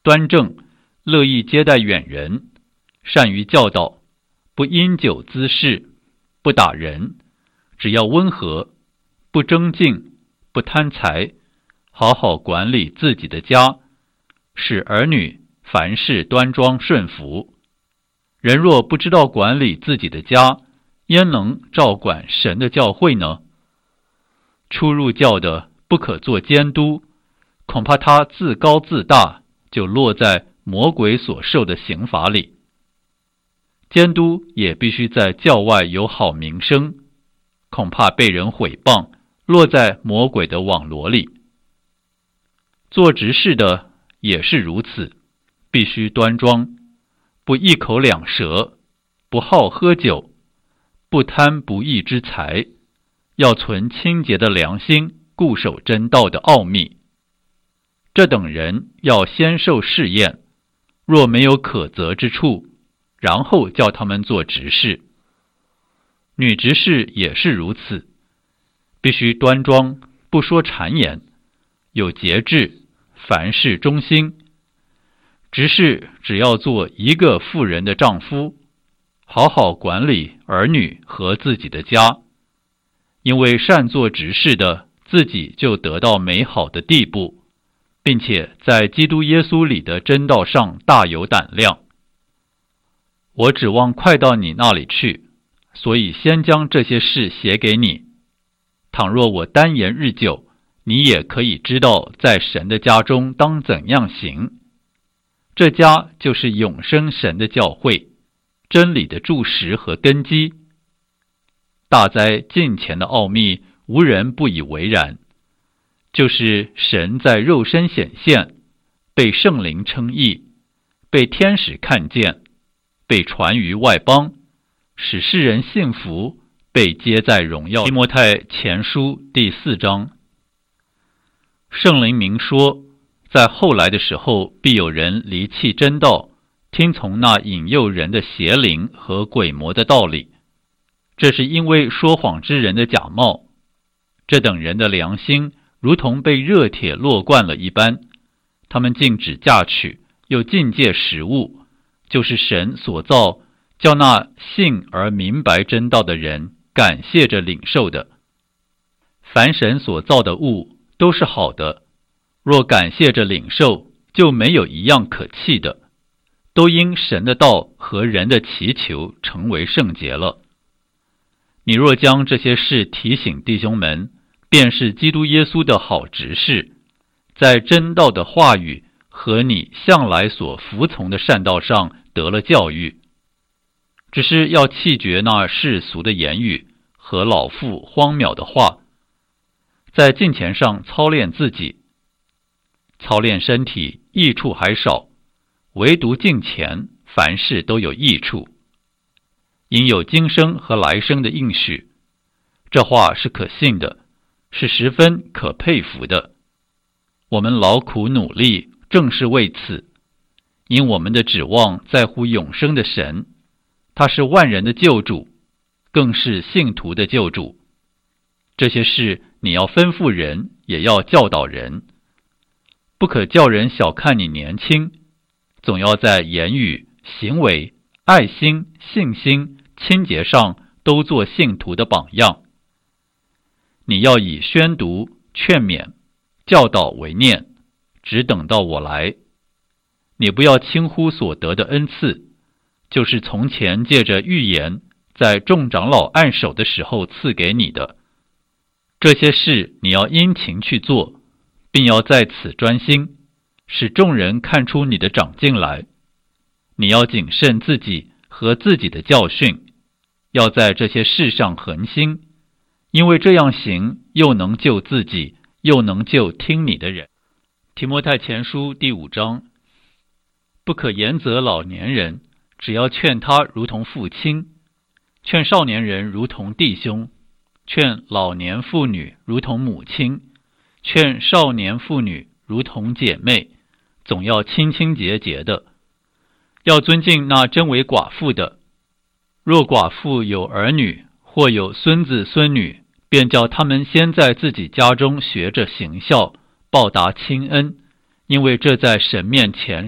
端正，乐意接待远人，善于教导，不因酒滋事，不打人，只要温和，不争竞，不贪财，好好管理自己的家，使儿女凡事端庄顺服。人若不知道管理自己的家，焉能照管神的教会呢？初入教的不可做监督，恐怕他自高自大，就落在魔鬼所受的刑罚里。监督也必须在教外有好名声，恐怕被人毁谤，落在魔鬼的网罗里。做执事的也是如此，必须端庄，不一口两舌，不好喝酒，不贪不义之财，要存清洁的良心，固守真道的奥秘。这等人要先受试验，若没有可责之处，然后叫他们做执事。女执事也是如此，必须端庄，不说谗言，有节制，凡事忠心。执事只要做一个妇人的丈夫，好好管理儿女和自己的家，因为善做执事的自己就得到美好的地步，并且在基督耶稣里的真道上大有胆量。我指望快到你那里去，所以先将这些事写给你。倘若我单言日久，你也可以知道在神的家中当怎样行。这家就是永生神的教会，真理的柱石和根基。大哉近前的奥秘，无人不以为然，就是神在肉身显现，被圣灵称义，被天使看见，被传于外邦，使世人信服，被接在荣耀。提摩太前书第4章。圣灵明说，在后来的时候，必有人离弃真道，听从那引诱人的邪灵和鬼魔的道理。这是因为说谎之人的假冒，这等人的良心如同被热铁烙惯了一般，他们禁止嫁娶，又禁戒食物，就是神所造，叫那信而明白真道的人感谢着领受的。凡神所造的物都是好的，若感谢着领受，就没有一样可弃的，都因神的道和人的祈求成为圣洁了。你若将这些事提醒弟兄们，便是基督耶稣的好执事，在真道的话语和你向来所服从的善道上得了教育。只是要弃绝那世俗的言语和老妇荒渺的话，在敬虔上操练自己。操练身体益处还少，唯独敬虔凡事都有益处，因有今生和来生的应许。这话是可信的，是十分可佩服的。我们劳苦努力，正是为此，因我们的指望在乎永生的神，他是万人的救主，更是信徒的救主。这些事你要吩咐人，也要教导人。不可叫人小看你年轻，总要在言语、行为、爱心、信心、清洁上都做信徒的榜样。你要以宣读、劝勉、教导为念，只等到我来。你不要轻忽所得的恩赐，就是从前借着预言，在众长老按手的时候赐给你的。这些事你要殷勤去做，并要在此专心，使众人看出你的长进来。你要谨慎自己和自己的教训，要在这些事上恒心，因为这样行，又能救自己，又能救听你的人。提摩太前书第5章。不可严责老年人，只要劝他如同父亲，劝少年人如同弟兄，劝老年妇女如同母亲，劝少年妇女如同姐妹，总要清清洁洁的。要尊敬那真为寡妇的，若寡妇有儿女，或有孙子孙女，便叫他们先在自己家中学着行孝，报答亲恩，因为这在神面前